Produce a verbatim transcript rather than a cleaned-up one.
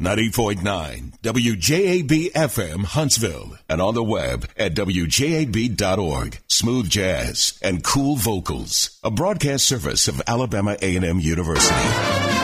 ninety point nine W J A B F M Huntsville, and on the web at W J A B dot org. Smooth jazz and cool vocals. A broadcast service of Alabama A and M University.